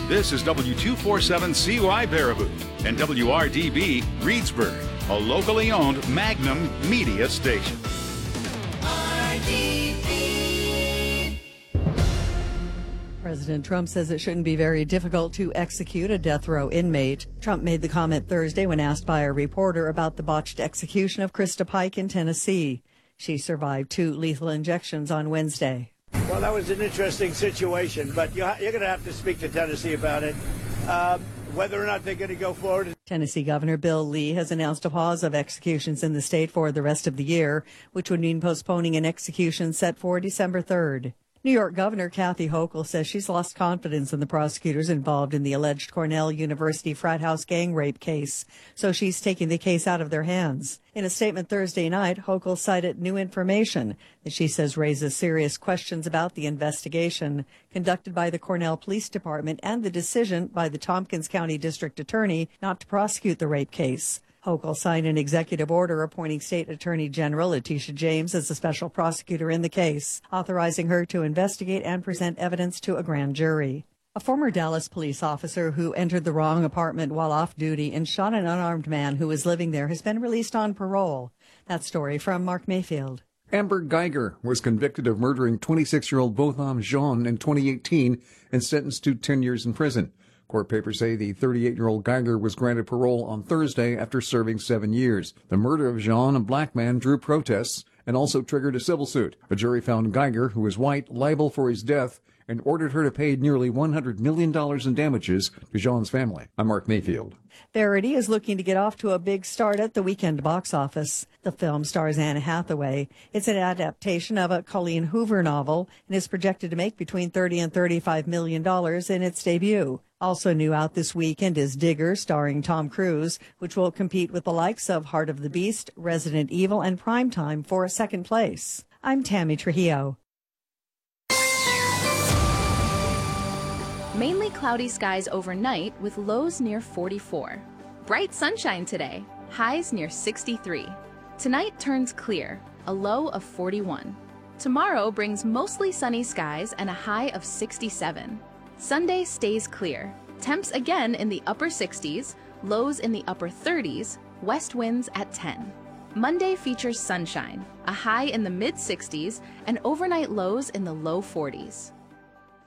This is W247CY Baraboo and WRDB Reedsburg, a locally owned Magnum media station. President Trump says it shouldn't be very difficult to execute a death row inmate. Trump made the comment Thursday when asked by a reporter about the botched execution of Krista Pike in Tennessee. She survived 2 lethal injections on Wednesday. Well, that was an interesting situation, but you're going to have to speak to Tennessee about it, whether or not they're going to go forward. Tennessee Governor Bill Lee has announced a pause of executions in the state for the rest of the year, which would mean postponing an execution set for December 3rd. New York Governor Kathy Hochul says she's lost confidence in the prosecutors involved in the alleged Cornell University frat house gang rape case, so she's taking the case out of their hands. In a statement Thursday night, Hochul cited new information that she says raises serious questions about the investigation conducted by the Cornell Police Department and the decision by the Tompkins County District Attorney not to prosecute the rape case. Hochul signed an executive order appointing State Attorney General Letitia James as the special prosecutor in the case, authorizing her to investigate and present evidence to a grand jury. A former Dallas police officer who entered the wrong apartment while off duty and shot an unarmed man who was living there has been released on parole. That story from Mark Mayfield. Amber Geiger was convicted of murdering 26-year-old Botham Jean in 2018 and sentenced to 10 years in prison. Court papers say the 38-year-old Geiger was granted parole on Thursday after serving 7 years. The murder of Jean, a black man, drew protests and also triggered a civil suit. A jury found Geiger, who is white, liable for his death and ordered her to pay nearly $100 million in damages to Jean's family. I'm Mark Mayfield. Verity is looking to get off to a big start at the weekend box office. The film stars Anne Hathaway. It's an adaptation of a Colleen Hoover novel and is projected to make between $30 and $35 million in its debut. Also new out this weekend is Digger, starring Tom Cruise, which will compete with the likes of Heart of the Beast, Resident Evil, and Primetime for second place. I'm Tammy Trujillo. Mainly cloudy skies overnight with lows near 44. Bright sunshine today, highs near 63. Tonight turns clear, a low of 41. Tomorrow brings mostly sunny skies and a high of 67. Sunday stays clear, temps again in the upper 60s, lows in the upper 30s, west winds at 10. Monday features sunshine, a high in the mid 60s, and overnight lows in the low 40s.